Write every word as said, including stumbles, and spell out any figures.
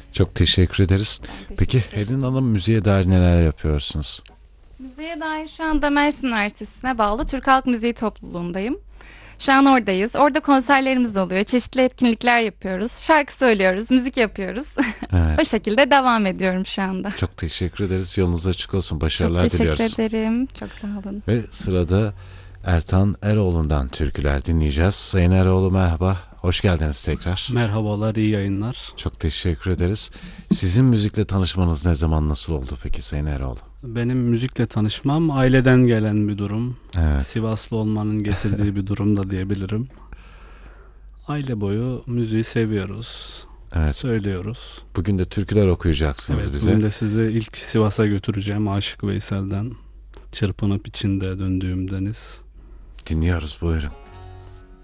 Çok teşekkür ederiz. Ben Peki teşekkür Helin ederim. Hanım, müziğe dair neler yapıyorsunuz? Müziğe dair şu anda Mersin Üniversitesi'ne bağlı Türk Halk Müziği topluluğundayım. Şu an oradayız. Orada konserlerimiz oluyor. Çeşitli etkinlikler yapıyoruz. Şarkı söylüyoruz, müzik yapıyoruz. O Evet. şekilde devam ediyorum şu anda. Çok teşekkür ederiz. Yolunuz açık olsun. Çok Başarılar teşekkür diliyoruz. ederim. Çok sağ olun. Ve sırada Ertan Eroğlu'ndan türküler dinleyeceğiz. Sayın Eroğlu, merhaba. Hoş geldiniz tekrar. Merhabalar, iyi yayınlar. Çok teşekkür ederiz. Sizin müzikle tanışmanız ne zaman, nasıl oldu peki Sayın Eroğlu? Benim müzikle tanışmam aileden gelen bir durum. Evet. Sivaslı olmanın getirdiği bir durum da diyebilirim. Aile boyu müziği seviyoruz, Evet. söylüyoruz. Bugün de türküler okuyacaksınız Evet, bize. bugün de sizi ilk Sivas'a götüreceğim Aşık Veysel'den. Çırpınıp içinde döndüğüm deniz. Dinliyoruz, buyurun.